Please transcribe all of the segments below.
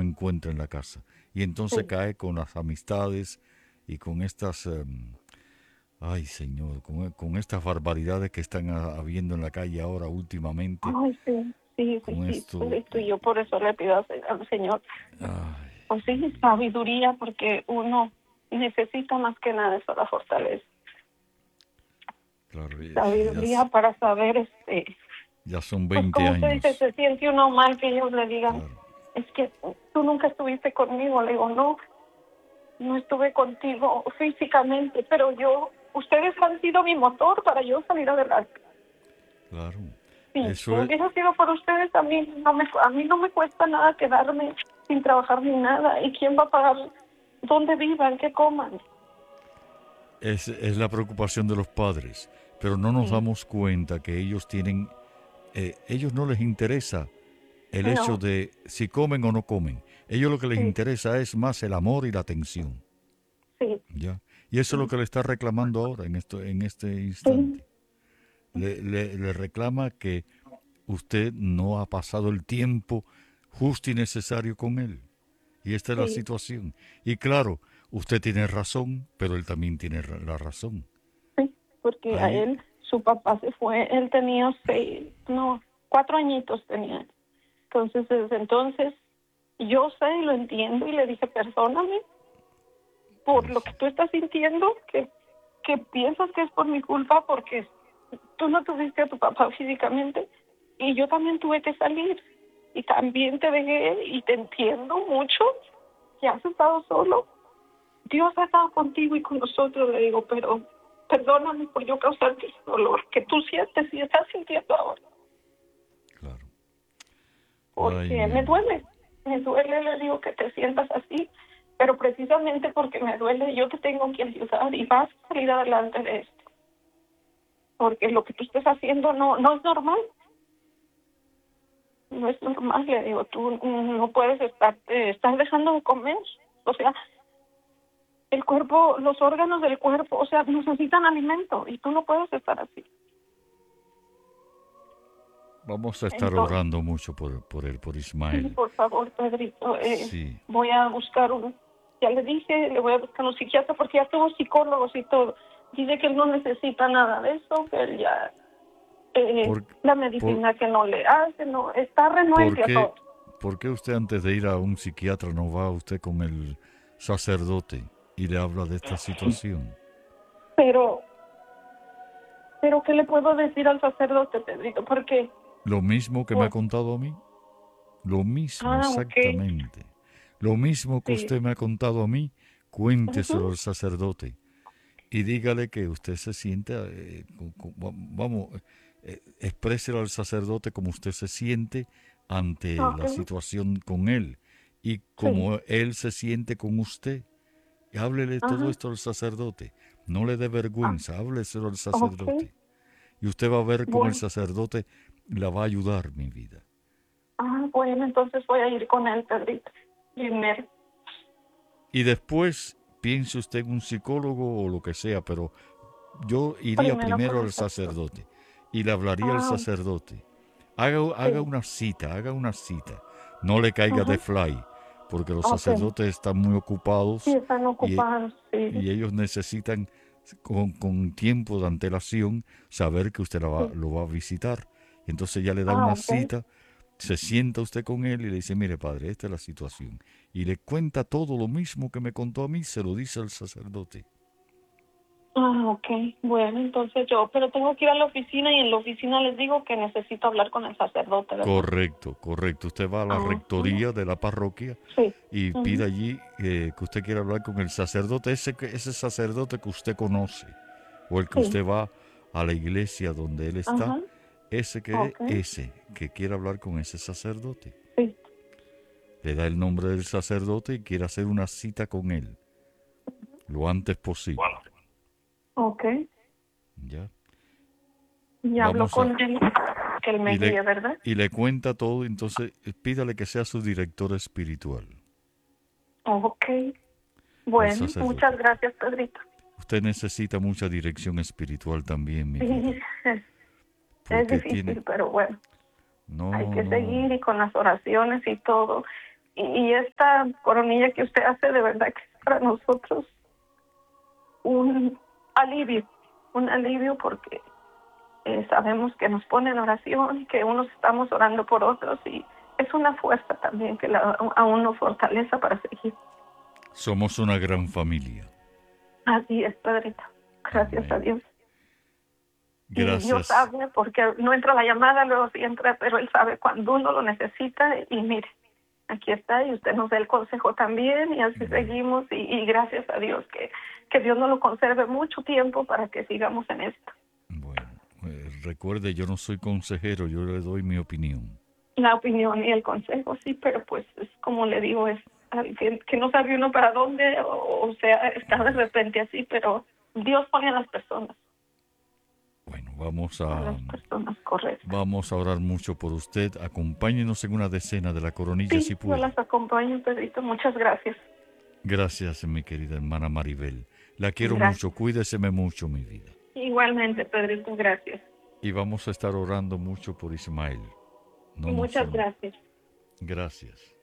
encuentra en la casa. Y entonces sí. cae con las amistades y con estas, ay Señor, con estas barbaridades que están habiendo en la calle ahora últimamente, Ay, sí, sí, sí, con sí, esto, pues, y yo por eso le pido al Señor, ay, pues sí, sabiduría, porque uno necesita más que nada eso, la fortaleza. claro, ya, Sabiduría para saber, ya son pues 20 como usted dice, años, se siente uno mal que ellos le digan, claro. es que tú nunca estuviste conmigo. Le digo, no, no estuve contigo físicamente, pero ustedes han sido mi motor para yo salir adelante. Claro, Sí, si eso no es, hubiera sido por ustedes, a mí no me cuesta nada quedarme sin trabajar ni nada. ¿Y quién va a pagar dónde vivan, qué coman? es la preocupación de los padres, pero no nos Sí, damos cuenta que ellos tienen, ellos no les interesa el hecho no, de si comen o no comen. Ellos lo que les sí, interesa es más el amor y la atención, sí, ¿ya? Y eso es lo sí, que le está reclamando ahora, en este sí, instante. Le reclama que usted no ha pasado el tiempo justo y necesario con él. Y esta es la sí, situación. Y claro, usted tiene razón, pero él también tiene la razón. sí, porque a Ahí, él, su papá se fue, él tenía 4 añitos tenía. Entonces, desde entonces, yo sé y lo entiendo y le dije, perdóname por lo pues, que tú estás sintiendo, que piensas que es por mi culpa porque tú no tuviste a tu papá físicamente y yo también tuve que salir y también te dejé y te entiendo mucho que has estado solo. Dios ha estado contigo y con nosotros, le digo, pero perdóname por yo causarte ese dolor que tú sientes y estás sintiendo ahora, claro. Ay, porque mi amor. me duele, le digo que te sientas así, pero precisamente porque me duele yo te tengo que ayudar y vas a salir adelante de esto, porque lo que tú estás haciendo no es normal. No es normal, le digo, tú no puedes estar dejando de comer. O sea, el cuerpo, los órganos del cuerpo, o sea, necesitan alimento y tú no puedes estar así. Vamos a estar Entonces, orando mucho por él, por sí, Ismael. por favor, Pedrito, Sí, voy a buscar ya le dije, le voy a buscar un psiquiatra porque ya tuvo psicólogos y todo. Dice que él no necesita nada de eso, que él ya, por, la por, medicina que no le hace, no, está ¿por renuente a qué, todo. por qué usted antes de ir a un psiquiatra no va usted con el sacerdote y le habla de esta situación? Pero, ¿qué le puedo decir al sacerdote, Pedrito? Porque, Lo mismo que me ha pues, contado a mí, lo mismo ok, exactamente. Lo mismo que sí. usted me ha contado a mí, cuénteselo Ujú. al sacerdote y dígale que usted se siente, vamos, expréselo al sacerdote como usted se siente ante Ok, la situación con él y sí, como él se siente con usted. Y háblele todo ajá, esto al sacerdote. No le dé ah, vergüenza, hábleselo al ok, sacerdote. Y usted va a ver cómo el bueno, sacerdote la va a ayudar, mi vida. bueno, entonces voy a ir con él, Pedrito, primero, Y después piense usted en un psicólogo o lo que sea, pero yo iría primero primero con al el sacerdote. sacerdote y le hablaría al Ah, sacerdote. Haga sí, una cita, haga una cita. No le caiga de ajá, fly, porque los ok, sacerdotes están muy sí, ocupados están y, ocupados, sí, y ellos necesitan con tiempo de antelación saber que usted sí, lo va a visitar. Y entonces ya le da una ok, cita, se sienta usted con él y le dice, mire padre, esta es la situación. Y le cuenta todo lo mismo que me contó a mí, se lo dice al sacerdote. ok, bueno, entonces pero tengo que ir a la oficina y en la oficina les digo que necesito hablar con el sacerdote, ¿verdad? Correcto, correcto. Usted va a la Ah, rectoría de la parroquia sí, y pide ujú, allí que usted quiera hablar con el sacerdote, ese sacerdote que usted conoce, o el que sí, usted va a la iglesia donde él está, ajá, ok, ese que quiere hablar con ese sacerdote. sí, Le da el nombre del sacerdote y quiere hacer una cita con él lo antes posible. ok. ¿Ya? Y hablo Vamos a... con él, que él me Y le, guíe, ¿verdad? y le cuenta todo, entonces pídale que sea su director espiritual, Ok. al Bueno, muchas sacerdote. gracias, Pedrito. Usted necesita mucha dirección espiritual también, mi Sí, vida, es porque tiene... difícil, pero bueno, hay No, que no, seguir y con las oraciones y todo. Y esta coronilla que usted hace, de verdad que es para nosotros un alivio porque sabemos que nos pone en oración, que unos estamos orando por otros y es una fuerza también que a uno fortaleza para seguir. Somos una gran familia. Así es, Padrito. Gracias Amén. a Dios. Gracias. Y Dios sabe, porque no entra la llamada, luego sí entra, pero Él sabe cuando uno lo necesita y mire, aquí está y usted nos da el consejo también y así seguimos y gracias a Dios que Dios nos lo conserve mucho tiempo para que sigamos en esto. Bueno, recuerde, yo no soy consejero, yo le doy mi opinión. La opinión y el consejo, sí, pero pues es como le digo, es que no sabe uno para dónde, o sea, está de repente así, pero Dios pone a las personas. Bueno, vamos A las personas correctas. Vamos a orar mucho por usted. Acompáñenos en una decena de la coronilla Sí, si puede. yo las acompaño, Pedrito. Muchas gracias. Gracias, mi querida hermana Maribel. La quiero Gracias. mucho, cuídeseme mucho, mi vida. Igualmente, Pedrito, gracias. Y vamos a estar orando mucho por Ismael. Muchas gracias. Gracias.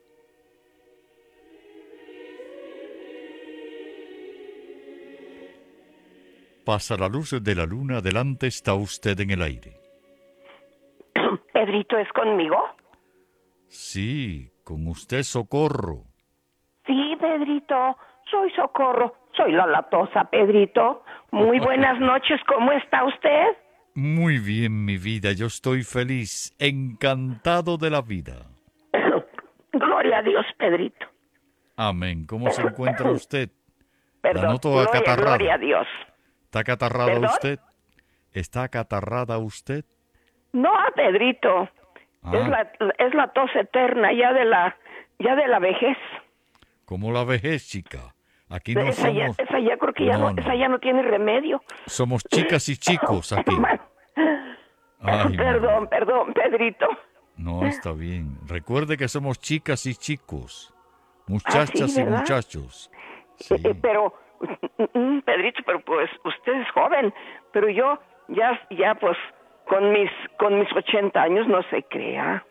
Pasa la luz de la luna, adelante está usted en el aire. ¿Pedrito es conmigo? Sí, con usted Socorro. Sí, Pedrito, soy Socorro, soy la latosa, Pedrito. Muy buenas noches, ¿cómo está usted? Muy bien, mi vida, yo estoy feliz, encantado de la vida. Gloria a Dios, Pedrito. Amén. ¿Cómo se encuentra usted? Perdón, La noto acatarrada. gloria a Dios. ¿Está acatarrada ¿Perdón? usted? ¿Está acatarrada usted? No, Pedrito, es la tos eterna ya de la vejez. ¿Cómo la vejez, chica? Aquí no esa somos... esa ya creo que No. ya no tiene remedio. Somos chicas y chicos aquí. Ay, Perdón, Pedrito. No, está bien. Recuerde que somos chicas y chicos. Muchachas sí, y ¿verdad? muchachos. Sí. Pero, Pedrito, pero pues usted es joven, pero yo ya pues con mis 80 años no se crea.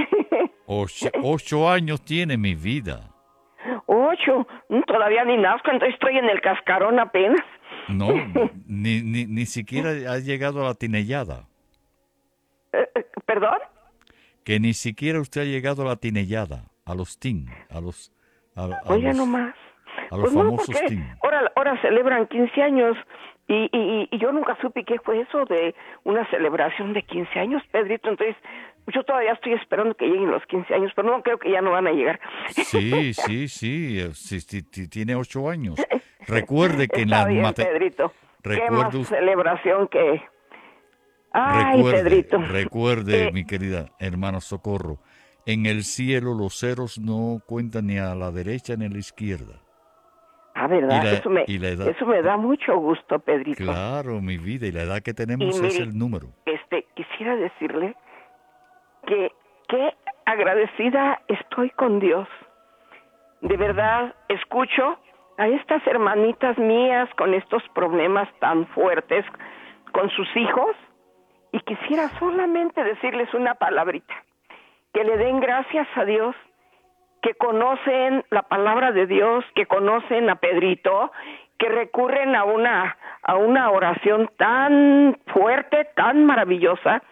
8 años tiene mi vida. 8, todavía ni nazco, entonces estoy en el cascarón apenas. No, ni siquiera ha llegado a la tinellada. ¿Perdón? Que ni siquiera usted ha llegado a la tinellada, a los teen, a los Nomás. A los Pues no, famosos porque teen. ahora celebran 15 años y yo nunca supe qué fue eso de una celebración de 15 años, Pedrito. Entonces, yo todavía estoy esperando que lleguen los 15 años, pero no creo que ya no van a llegar. Sí, tiene 8 años. Recuerde que en Está la bien, Pedrito. ¿Qué más Recuerde, celebración que...? Ay, Pedrito. recuerde, mi querida hermana Socorro, en el cielo los ceros no cuentan ni a la derecha ni a la izquierda. Ah, ¿verdad? Y la edad. Eso me da mucho gusto, Pedrito. Claro, mi vida, y la edad que tenemos Y es mire, el número. quisiera decirle que qué agradecida estoy con Dios. De verdad, escucho a estas hermanitas mías con estos problemas tan fuertes con sus hijos y quisiera solamente decirles una palabrita, que le den gracias a Dios, que conocen la palabra de Dios, que conocen a Pedrito, que recurren a una oración tan fuerte, tan maravillosa.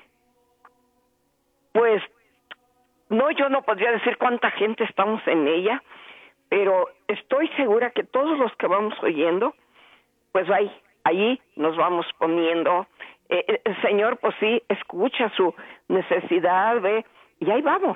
Pues no, yo no podría decir cuánta gente estamos en ella, pero estoy segura que todos los que vamos oyendo, pues ahí nos vamos poniendo. El Señor, pues sí, escucha su necesidad, ve, y ahí vamos.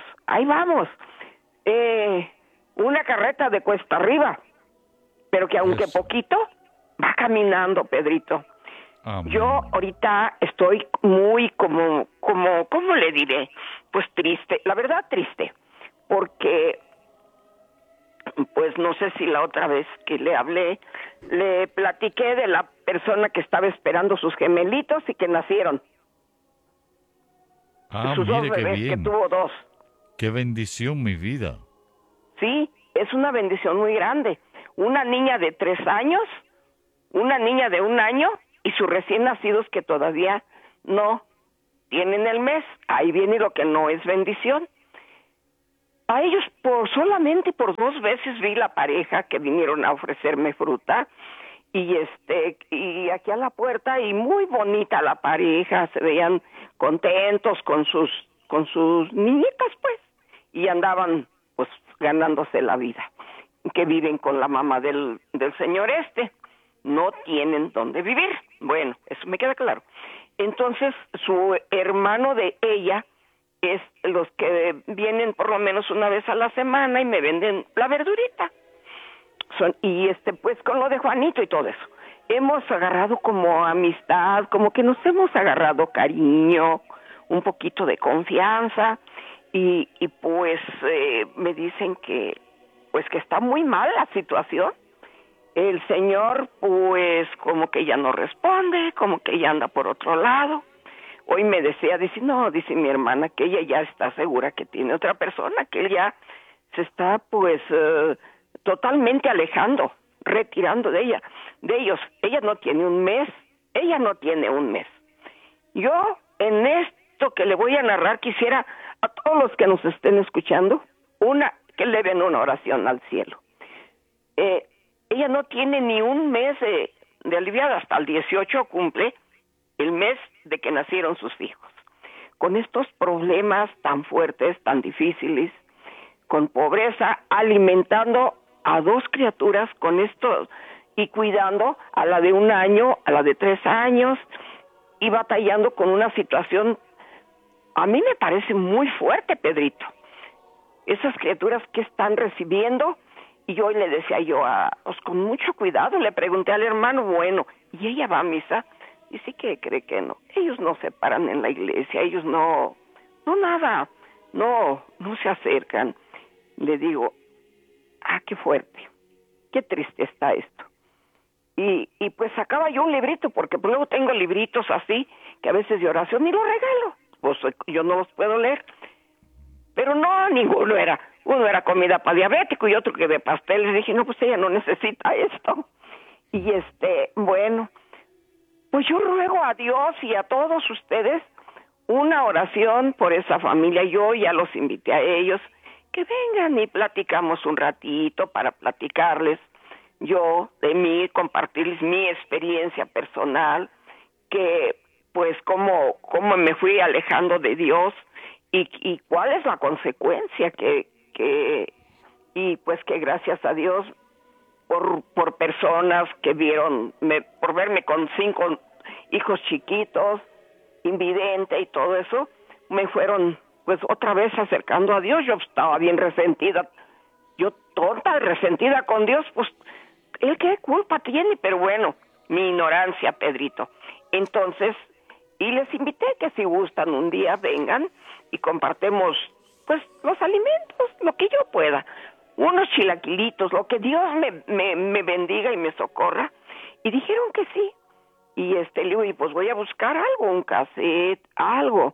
Una carreta de cuesta arriba, pero que aunque poquito, va caminando, Pedrito. Amén. Yo ahorita estoy muy ¿cómo le diré? Pues triste, la verdad triste, porque pues no sé si la otra vez que le hablé, le platiqué de la persona que estaba esperando sus gemelitos y que nacieron. Sus Mire 2 qué bebés, bien. que tuvo 2. Qué bendición, mi vida. Sí, es una bendición muy grande. Una niña de 3 años, una niña de 1 año y sus recién nacidos que todavía no tienen el mes. Ahí viene lo que no es bendición. a ellos solamente por 2 veces vi la pareja que vinieron a ofrecerme fruta y aquí a la puerta, y muy bonita la pareja, se veían contentos con sus niñitas, pues, y andaban pues ganándose la vida, que viven con la mamá del señor no tienen dónde vivir. Bueno, eso me queda claro. Entonces su hermano de ella es los que vienen por lo menos una vez a la semana y me venden la verdurita. Y pues con lo de Juanito y todo eso, hemos agarrado como amistad, como que nos hemos agarrado cariño, un poquito de confianza, y pues me dicen que pues que está muy mal la situación. El señor pues como que ya no responde, como que ya anda por otro lado. Hoy me decía, dice mi hermana que ella ya está segura que tiene otra persona, que él ya se está pues totalmente alejando, retirando de ellos. Ella no tiene un mes. Yo en esto que le voy a narrar quisiera a todos los que nos estén escuchando, que eleven una oración al cielo. Ella no tiene ni un mes de aliviada, hasta el 18 cumple el mes de que nacieron sus hijos. Con estos problemas tan fuertes, tan difíciles, con pobreza, alimentando a 2 criaturas con esto y cuidando a la de 1 año, a la de 3 años, y batallando con una situación, a mí me parece muy fuerte, Pedrito. Esas criaturas que están recibiendo, y hoy le decía yo, pues con mucho cuidado, le pregunté al hermano, bueno, ¿y ella va a misa? Y sí que cree que no. Ellos no se paran en la iglesia, ellos no se acercan. Le digo, qué fuerte, qué triste está esto. Y pues sacaba yo un librito, porque luego tengo libritos así, que a veces de oración, y los regalo. Pues yo no los puedo leer. Pero no, ninguno era. Uno era comida para diabético y otro que de pasteles. Dije, no, pues ella no necesita esto. Y bueno, pues yo ruego a Dios y a todos ustedes una oración por esa familia. Yo ya los invité a ellos, que vengan y platicamos un ratito para platicarles yo de mí, compartirles mi experiencia personal, que pues cómo me fui alejando de Dios y cuál es la consecuencia y pues que gracias a Dios por personas que por verme con 5 hijos chiquitos, invidente y todo eso, me fueron pues otra vez acercando a Dios. Yo estaba bien resentida, yo tonta, resentida con Dios, pues ¿él qué culpa tiene? Pero bueno, mi ignorancia, Pedrito. Entonces, y les invité que si gustan un día vengan y compartemos pues los alimentos, lo que yo pueda, unos chilaquilitos, lo que Dios me bendiga y me socorra. Y dijeron que sí. Y le digo, y pues voy a buscar algo, un cassette, algo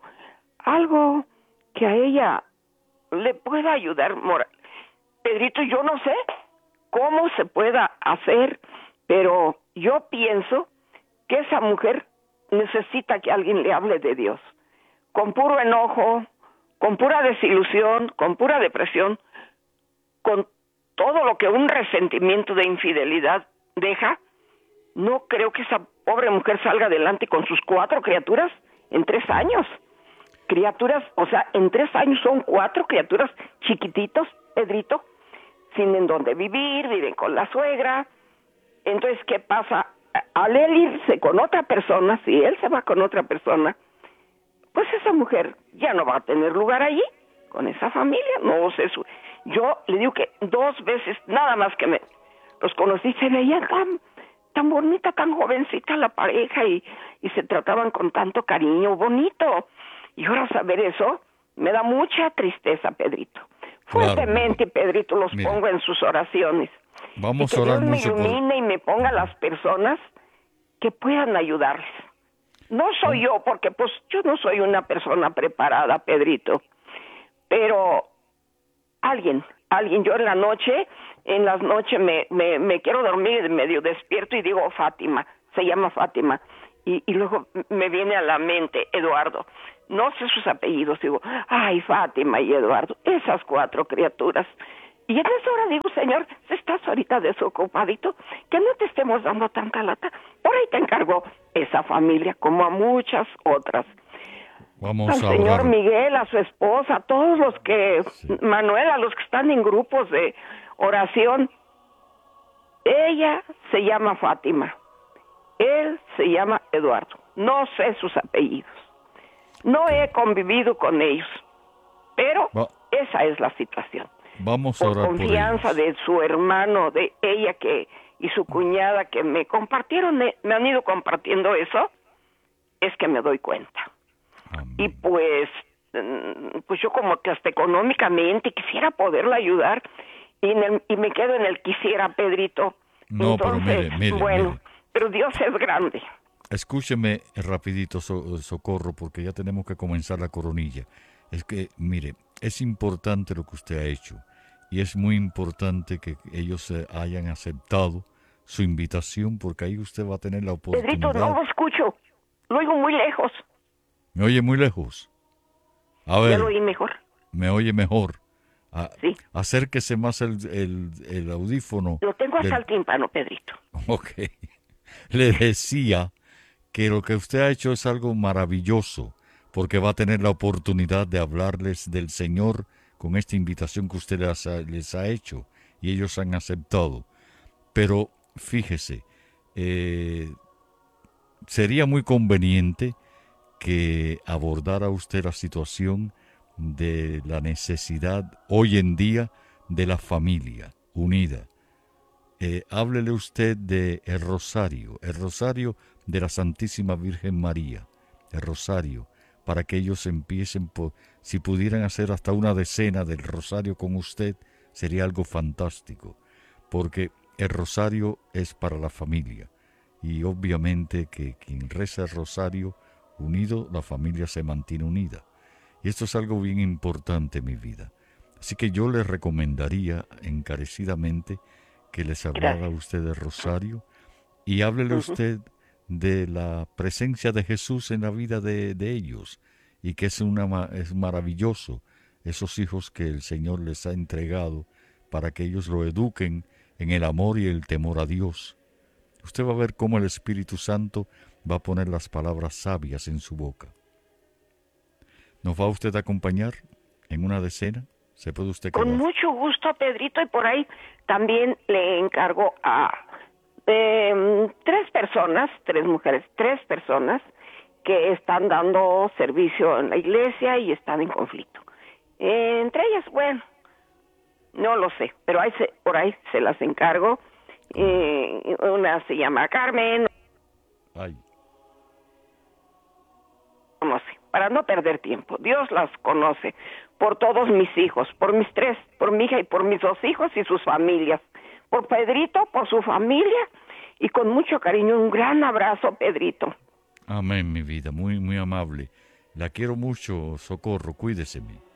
que a ella le pueda ayudar. Pedrito, yo no sé cómo se pueda hacer, pero yo pienso que esa mujer necesita que alguien le hable de Dios. Con puro enojo, con pura desilusión, con pura depresión, con todo lo que un resentimiento de infidelidad deja, no creo que esa pobre mujer salga adelante con sus 4 criaturas en 3 años. Criaturas, o sea, en 3 años son 4 criaturas chiquititos, Pedrito, sin en dónde vivir, viven con la suegra. Entonces, ¿qué pasa? Al él irse con otra persona, si él se va con otra persona, pues esa mujer ya no va a tener lugar allí, con esa familia. No sé, yo le digo que 2 veces, nada más que los conocí, se veían tan bonita, tan jovencita la pareja y se trataban con tanto cariño, bonito. Y ahora saber eso me da mucha tristeza, Pedrito. Fuertemente, claro. Pedrito, los pongo en sus oraciones. Vamos y que a orar Dios mucho me ilumine y me ponga las personas que puedan ayudarles. No soy yo, porque pues yo no soy una persona preparada, Pedrito, pero alguien, yo en las noches me quiero dormir medio despierto y digo Fátima, se llama Fátima, y luego me viene a la mente Eduardo. no sé sus apellidos, digo, ay, Fátima y Eduardo, esas 4 criaturas. Y en esa hora digo, Señor, si estás ahorita desocupadito, que no te estemos dando tanta lata, por ahí te encargo esa familia, como a muchas otras. Vamos Al a señor orar. Miguel, a su esposa, a todos los que, Manuel, a los que están en grupos de oración. Ella se llama Fátima, él se llama Eduardo, no sé sus apellidos, no he convivido con ellos, pero esa es la situación. Vamos a Por orar confianza por ellos. de su hermano, de ella y su cuñada que me compartieron, me han ido compartiendo eso, es que me doy cuenta. Amén. Y pues yo como que hasta económicamente quisiera poderla ayudar y me quedo en el quisiera, Pedrito. No, Entonces, pero mire, bueno, mire. pero Dios es grande. Escúcheme rapidito, Socorro, porque ya tenemos que comenzar la coronilla. Es que, mire, es importante lo que usted ha hecho y es muy importante que ellos hayan aceptado su invitación porque ahí usted va a tener la Pedrito, oportunidad. no lo escucho, lo oigo muy lejos. ¿Me oye muy lejos? A Ya ver, lo oí mejor. me oye mejor. Sí. Acérquese más el audífono. Lo tengo hasta el tímpano, Pedrito. Ok. Le decía que lo que usted ha hecho es algo maravilloso, porque va a tener la oportunidad de hablarles del Señor con esta invitación que usted les ha hecho y ellos han aceptado. Pero fíjese, sería muy conveniente que abordara usted la situación de la necesidad hoy en día de la familia unida. Háblele usted de el rosario de la Santísima Virgen María, el rosario, para que ellos empiecen, si pudieran hacer hasta una decena del rosario con usted, sería algo fantástico, porque el rosario es para la familia, y obviamente que quien reza el rosario unido, la familia se mantiene unida. Y esto es algo bien importante en mi vida. Así que yo les recomendaría encarecidamente que les hablara usted del rosario y háblele usted de la presencia de Jesús en la vida de ellos y que es maravilloso esos hijos que el Señor les ha entregado para que ellos lo eduquen en el amor y el temor a Dios. Usted va a ver cómo el Espíritu Santo va a poner las palabras sabias en su boca. ¿Nos va usted a acompañar en una decena? ¿Se puede usted quedar? Con mucho gusto, Pedrito, y por ahí también le encargo a 3 mujeres, 3 personas que están dando servicio en la iglesia y están en conflicto. Entre ellas, bueno, no lo sé, pero por ahí se las encargo. Una se llama Carmen. Ay. No sé, para no perder tiempo. Dios las conoce por todos mis hijos, por mis 3, por mi hija y por mis 2 hijos y sus familias. Por Pedrito, por su familia y con mucho cariño. Un gran abrazo, Pedrito. Amén, mi vida, muy, muy amable. La quiero mucho, Socorro, cuídeseme.